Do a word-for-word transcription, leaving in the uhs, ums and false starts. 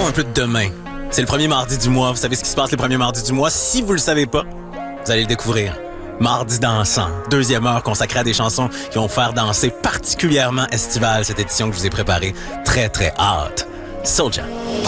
Parlons un peu de demain. C'est le premier mardi du mois. Vous savez ce qui se passe les premiers mardis du mois? Si vous le savez pas, vous allez le découvrir. Mardi dansant, deuxième heure consacrée à des chansons qui vont faire danser particulièrement estivale cette édition que je vous ai préparée. Très, très hâte. Soulja.